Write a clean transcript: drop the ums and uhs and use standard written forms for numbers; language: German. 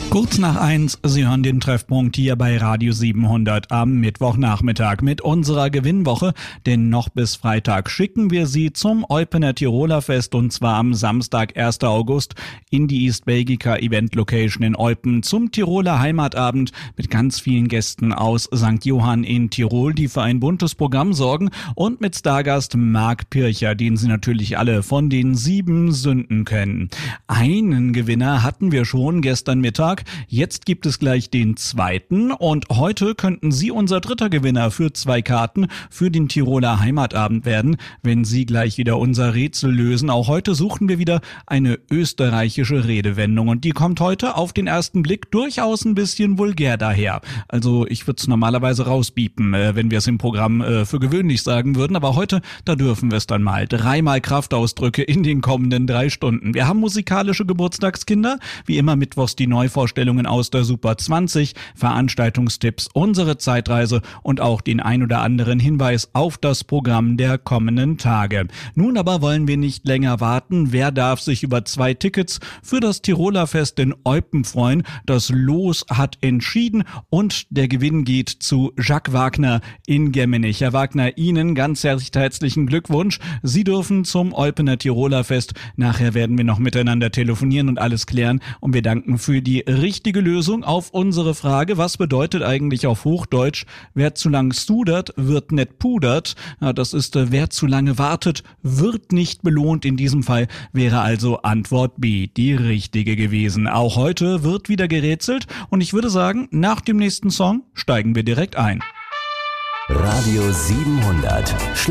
Kurz nach 1, Sie hören den Treffpunkt hier bei Radio 700 am Mittwochnachmittag mit unserer Gewinnwoche, denn noch bis Freitag schicken wir Sie zum Eupener Tiroler Fest und zwar am Samstag, 1. August in die East Belgica Event Location in Eupen zum Tiroler Heimatabend mit ganz vielen Gästen aus St. Johann in Tirol, die für ein buntes Programm sorgen und mit Stargast Marc Pircher, den Sie natürlich alle von den 7 Sünden kennen. Einen Gewinner hatten wir schon gestern Mittag. Jetzt gibt es gleich den zweiten und heute könnten Sie unser dritter Gewinner für 2 Karten für den Tiroler Heimatabend werden, wenn Sie gleich wieder unser Rätsel lösen. Auch heute suchen wir wieder eine österreichische Redewendung und die kommt heute auf den ersten Blick durchaus ein bisschen vulgär daher. Also ich würde es normalerweise rausbiepen, wenn wir es im Programm für gewöhnlich sagen würden, aber heute, da dürfen wir es dann mal. 3-mal Kraftausdrücke in den kommenden 3 Stunden. Wir haben musikalische Geburtstagskinder, wie immer mittwochs die Neuvorstellungen aus der Super 20, Veranstaltungstipps, unsere Zeitreise und auch den ein oder anderen Hinweis auf das Programm der kommenden Tage. Nun aber wollen wir nicht länger warten. Wer darf sich über 2 Tickets für das Tiroler Fest in Eupen freuen? Das Los hat entschieden und der Gewinn geht zu Jacques Wagner in Gemmenich. Herr Wagner, Ihnen ganz herzlichen Glückwunsch. Sie dürfen zum Eupener Tiroler Fest. Nachher werden wir noch miteinander telefonieren und alles klären und wir danken für die richtige Lösung auf unsere Frage, was bedeutet eigentlich auf Hochdeutsch, wer zu lang studert, wird nicht pudert. Ja, das ist, wer zu lange wartet, wird nicht belohnt. In diesem Fall wäre also Antwort B die richtige gewesen. Auch heute wird wieder gerätselt und ich würde sagen, nach dem nächsten Song steigen wir direkt ein. Radio 700